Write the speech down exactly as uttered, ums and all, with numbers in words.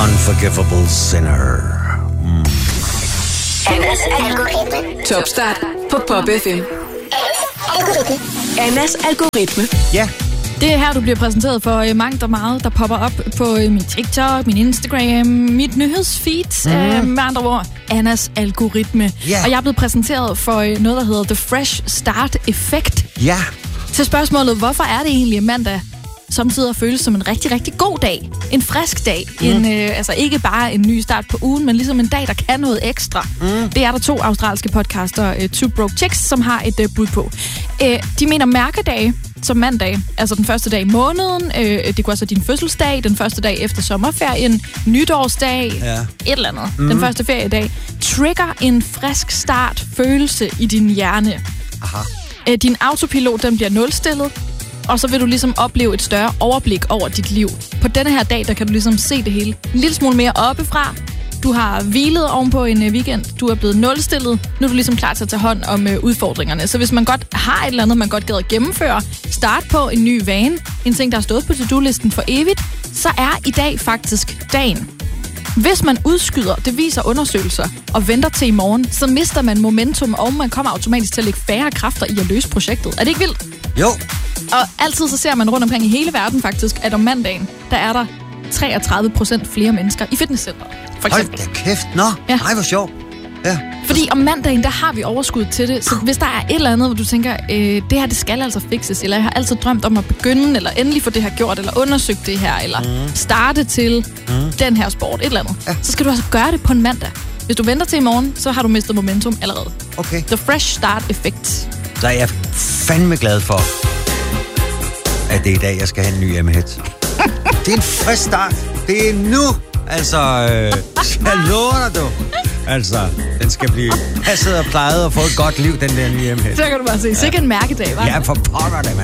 Unforgivable Sinner. Mm. Annas algoritme. Topstart på Pop F M. Annas algoritme. Ja. Det er her, du bliver præsenteret for øh, mangt og meget, der popper op på øh, min TikTok, min Instagram, mit nyhedsfeed, mm. øh, med andre ord, Annas algoritme. Yeah. Og jeg er blevet præsenteret for øh, noget, der hedder The Fresh Start Effect. Ja. Til spørgsmålet, hvorfor er det egentlig mandag samtidig føles som en rigtig, rigtig god dag? En frisk dag. Mm. En, øh, altså ikke bare en ny start på ugen, men ligesom en dag, der kan noget ekstra. Mm. Det er der to australske podcaster, øh, Two Broke Chicks, som har et øh, bud på. Øh, de mener mærkedage som mandag, altså den første dag i måneden, øh, det kunne altså din fødselsdag, den første dag efter sommerferien, nytårsdag, ja. et eller andet, mm. den Mhm. første feriedag, trigger en frisk start følelse i din hjerne. Aha. Øh, din autopilot, den bliver nulstillet, og så vil du ligesom opleve et større overblik over dit liv. På denne her dag, der kan du ligesom se det hele en lille smule mere oppefra. Du har hvilet ovenpå en weekend, du er blevet nulstillet, nu er du ligesom klar til at tage hånd om øh, udfordringerne. Så hvis man godt har et eller andet, man godt gad at gennemføre, start på en ny vane, en ting, der har stået på to-do-listen for evigt, så er i dag faktisk dagen. Hvis man udskyder, det viser undersøgelser, og venter til i morgen, så mister man momentum, og man kommer automatisk til at lægge færre kræfter i at løse projektet. Er det ikke vildt? Jo. Og altid så ser man rundt omkring i hele verden faktisk, at om mandagen, der er der treogtredive procent flere mennesker i fitnesscenter, for eksempel. Hold da kæft. Nå, Ja. nej, hvor sjovt. Ja. Fordi om mandagen, der har vi overskud til det. Så hvis der er et eller andet, hvor du tænker, øh, det her, det skal altså fikses, eller jeg har altid drømt om at begynde, eller endelig få det her gjort, eller undersøgt det her, eller mm. starte til mm. den her sport, et eller andet, Ja. så skal du altså gøre det på en mandag. Hvis du venter til i morgen, så har du mistet momentum allerede. Okay. The fresh start effect. Så er jeg fandme glad for, at det er i dag, jeg skal have en ny M H. Det er en frisk start. Det er nu. Altså, øh, jeg lover dig, du. Altså, den skal blive passet og plejet og få et godt liv, den der nye M H. Så kan du bare se. Sikke en mærkedag, hva'? Ja, for pokker det, mand.